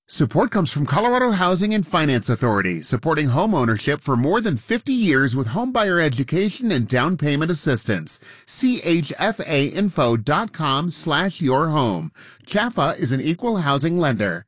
Support comes from Colorado Housing and Finance Authority, supporting home ownership for more than 50 years with homebuyer education and down payment assistance. chfainfo.com/yourhome. CHAPA is an equal housing lender.